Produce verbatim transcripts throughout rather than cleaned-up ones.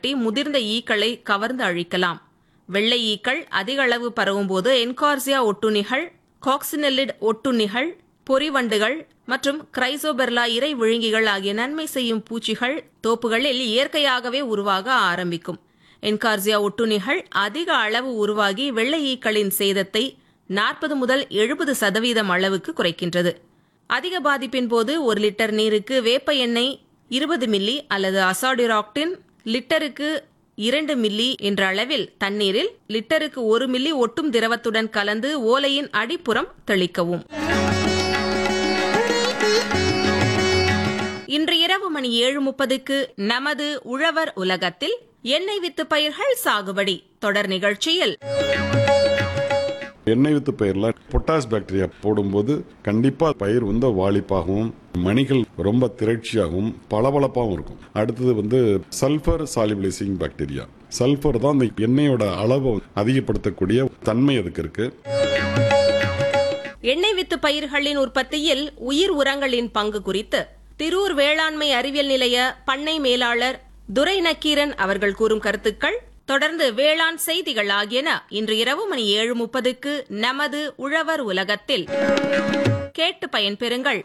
கட்டி முதிர்ந்த ஈக்களை கவர்ந்து அழிக்கலாம். வெள்ளை ஈக்கள் அதிக அளவு பரவும் போது என்கார்சியா ஒட்டுண்ணிகள், காக்சினெல்லிட் ஒட்டுண்ணிகள், பொறிவண்டுகள் மற்றும் கிரைசோபெர்லா இறை விழுங்கிகள் ஆகிய நன்மை செய்யும் பூச்சிகள் தோப்புகளில் இயற்கையாகவே உருவாக ஆரம்பிக்கும். என்கார்சியா ஒட்டுண்ணிகள் அதிக அளவு உருவாகி வெள்ளை ஈக்களின் சேதத்தை நாற்பது முதல் எழுபது சதவீதம் அளவுக்கு குறைக்கின்றது. அதிக பாதிப்பின் போது ஒரு லிட்டர் நீருக்கு வேப்ப எண்ணெய் இருபது மில்லி அல்லது அசாடிராக்டின் லிட்டருக்கு இரண்டு மில்லி என்ற அளவில் தண்ணீரில் லிட்டருக்கு ஒரு மில்லி ஒட்டும் திரவத்துடன் கலந்து ஓலையின் அடிப்புறம் தெளிக்கவும். இன்று இரவு மணி ஏழு முப்பதுக்கு நமது உழவர் உலகத்தில் எண்ணெய் வித்து பயிர்கள் சாகுபடி தொடர் நிகழ்ச்சியில் எண்ணெய் வித்து பயிர்ல பொட்டாஸ் பாக்டீரியா போடும்போது கண்டிப்பா பயிர் வந்து வாளிப்பாகவும் மணிகள் ரொம்ப திரட்சியாகவும் பளபளப்பாகவும் இருக்கும். அடுத்தது வந்து சல்பர் சாலிபிளைசிங் பாக்டீரியா. சல்பர் தான் அந்த எண்ணெயோட அளவை அதிகப்படுத்தக்கூடிய தன்மை அதுக்கு இருக்கு. எண்ணெய் வித்து பயிர்களின் உற்பத்தியில் உயிர் உரங்களின் பங்கு குறித்து திரூர் வேளாண்மை அறிவியல் நிலைய பண்ணை மேலாளர் துரை நக்கீரன் அவர்கள் கூறும் கருத்துக்கள், தொடர்ந்து வேளாண் செய்திகள் ஆகியன இன்று இரவு மணி ஏழு முப்பதுக்கு நமது உழவர் உலகத்தில் கேட்டு பயன்பெறுங்கள்.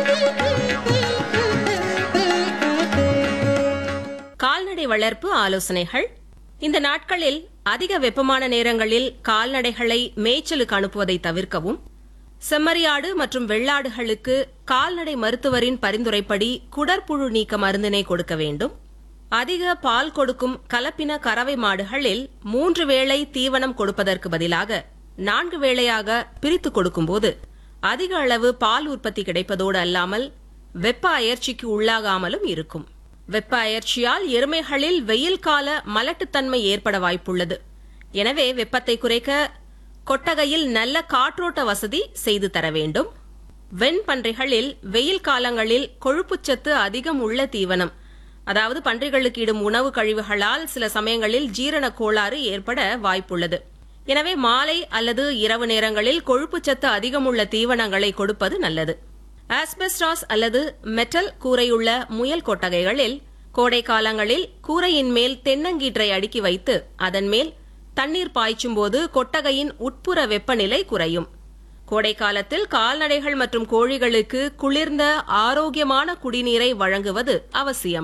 கால்நடை வளர்ப்பு ஆலோசனைகள். இந்த நாட்களில் அதிக வெப்பமான நேரங்களில் கால்நடைகளை மேய்ச்சலுக்கு அனுப்புவதை தவிர்க்கவும், செம்மறியாடு மற்றும் வெள்ளாடுகளுக்கு கால்நடை மருத்துவரின் பரிந்துரைப்படி குடற்புழு நீக்க மருந்தினை கொடுக்க வேண்டும். அதிக பால் கொடுக்கும் கலப்பின கறவை மாடுகளில் மூன்று வேளை தீவனம் கொடுப்பதற்கு பதிலாக நான்கு வேளையாக பிரித்து கொடுக்கும்போது அதிக அளவு பால் உற்பத்தி கிடைப்பதோடு அல்லாமல் வெப்ப அயற்சிக்கு உள்ளாகாமலும் இருக்கும். வெப்ப அயற்சியால் எருமைகளில் வெயில் கால மலட்டுத்தன்மை ஏற்பட வாய்ப்புள்ளது. எனவே வெப்பத்தை குறைக்க கொட்டகையில் நல்ல காற்றோட்ட வசதி செய்து தர வேண்டும். வெண்பன்றிகளில் வெயில் காலங்களில் கொழுப்புச்சத்து அதிகம் உள்ள தீவனம், அதாவது பன்றிகளுக்கு இடும் உணவு கழிவுகளால் சில சமயங்களில் ஜீரண கோளாறு ஏற்பட வாய்ப்புள்ளது. எனவே மாலை அல்லது இரவு நேரங்களில் கொழுப்புச்சத்து அதிகமுள்ள தீவனங்களை கொடுப்பது நல்லது. ஆஸ்பெஸ்டாஸ் அல்லது மெட்டல் கூரையுள்ள முயல் கொட்டகைகளில் கோடை காலங்களில் கூரையின் மேல் தென்னங்கீற்றை அடுக்கி வைத்து அதன் மேல் தண்ணீர் பாய்ச்சும் போது கொட்டகையின் உட்புற வெப்பநிலை குறையும். கோடை காலத்தில் கால்நடைகள் மற்றும் கோழிகளுக்கு குளிர்ந்த ஆரோக்கியமான குடிநீரை வழங்குவது அவசியம்.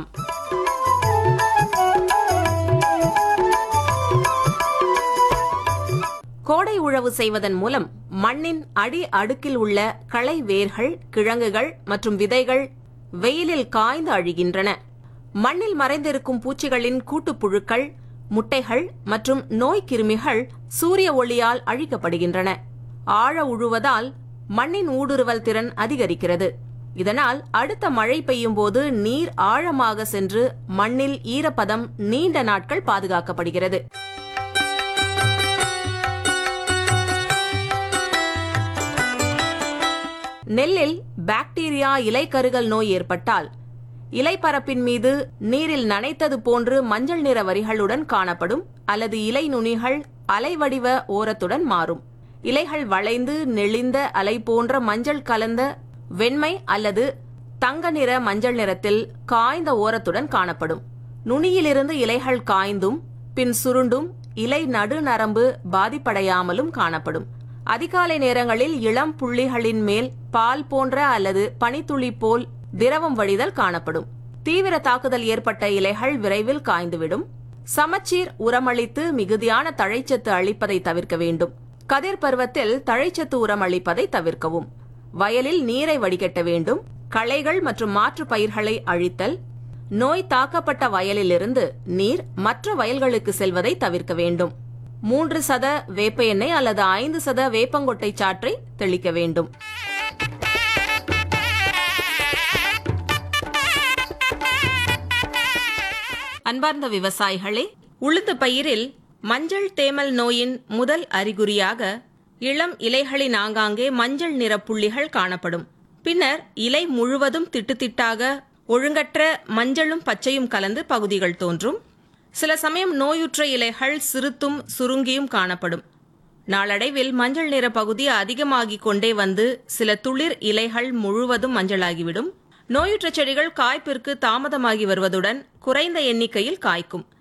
கோடை உழவு செய்வதன் மூலம் மண்ணின் அடி அடுக்கில் உள்ள களை வேர்கள், கிழங்குகள் மற்றும் விதைகள் வெயிலில் காய்ந்து அழிகின்றன. மண்ணில் மறைந்திருக்கும் பூச்சிகளின் கூட்டுப்புழுக்கள், முட்டைகள் மற்றும் நோய்க்கிருமிகள் சூரிய ஒளியால் அழிக்கப்படுகின்றன. ஆழ உழுவதால் மண்ணின் ஊடுருவல் திறன் அதிகரிக்கிறது. இதனால் அடுத்த மழை பெய்யும் போது நீர் ஆழமாக சென்று மண்ணில் ஈரப்பதம் நீண்ட நாட்கள் பாதுகாக்கப்படுகிறது. நெல்லில் பாக்டீரியா இலைக்கருகல் நோய் ஏற்பட்டால் இலைப்பரப்பின் மீது நீரில் நனைத்தது போன்று மஞ்சள் நிற வரிகளுடன் காணப்படும் அல்லது இலை நுனிகள் அலைவடிவ ஓரத்துடன் மாறும். இலைகள் வளைந்து நெளிந்த அலை போன்ற மஞ்சள் கலந்த வெண்மை அல்லது தங்க நிற மஞ்சள் நிறத்தில் காய்ந்த ஓரத்துடன் காணப்படும். நுனியிலிருந்து இலைகள் காய்ந்தும் பின் சுருண்டும் இலை நடுநரம்பு பாதிப்படையாமலும் காணப்படும். அதிகாலை நேரங்களில் இளம் புள்ளிகளின் மேல் பால் போன்ற அல்லது பனித்துளி போல் திரவம் வழிதல் காணப்படும். தீவிர தாக்குதல் ஏற்பட்ட இலைகள் விரைவில் காய்ந்துவிடும். சமச்சீர் உரமளித்து மிகுதியான தழைச்சத்து அளிப்பதை தவிர்க்க வேண்டும். கதிர் பருவத்தில் தழைச்சத்து உரம் அளிப்பதை தவிர்க்கவும். வயலில் நீரை வடிகட்ட வேண்டும். களைகள் மற்றும் மாற்று பயிர்களை அழித்தல். நோய் தாக்கப்பட்ட வயலிலிருந்து நீர் மற்ற வயல்களுக்கு செல்வதை தவிர்க்க வேண்டும். மூன்று சத வேப்ப எண்ணெய் அல்லது ஐந்து சத வேப்பங்கொட்டை சாற்றை தெளிக்க வேண்டும். அன்பார்ந்த விவசாயிகளே, உளுந்து பயிரில் மஞ்சள் தேமல் நோயின் முதல் அறிகுறியாக இளம் இலைகளின் ஆங்காங்கே மஞ்சள் நிற புள்ளிகள் காணப்படும். பின்னர் இலை முழுவதும் திட்டுத்திட்டாக ஒழுங்கற்ற மஞ்சளும் பச்சையும் கலந்து பகுதிகள் தோன்றும். சில சமயம் நோயுற்ற இலைகள் சிறுத்தும் சுருங்கியும் காணப்படும். நாளடைவில் மஞ்சள் நிற பகுதி அதிகமாகிக் கொண்டே வந்து சில துளிர் இலைகள் முழுவதும் மஞ்சளாகிவிடும். நோயுற்ற செடிகள் காய்ப்பிற்கு தாமதமாகி வருவதுடன் குறைந்த எண்ணிக்கையில் காய்க்கும்.